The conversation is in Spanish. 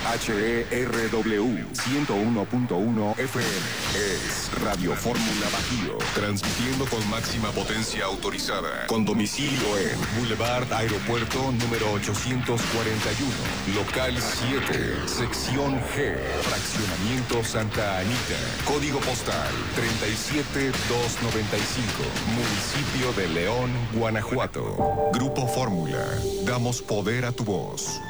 HERW 101.1 FM. Es Radio Fórmula Bajío. Transmitiendo con máxima potencia autorizada. Con domicilio en Boulevard Aeropuerto número 841. Local 7. Sección G. Fraccionamiento Santa Anita. Código postal 37295. Municipio de León, Guanajuato. Grupo Fórmula. Damos poder a tu voz.